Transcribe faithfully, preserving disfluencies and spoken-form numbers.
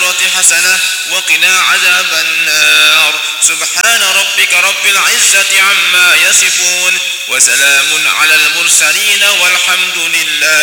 الآخرة حسنة وقنا عذاب النار. سبحان ربك رب العزة عما يصفون وسلام على المرسلين والحمد لله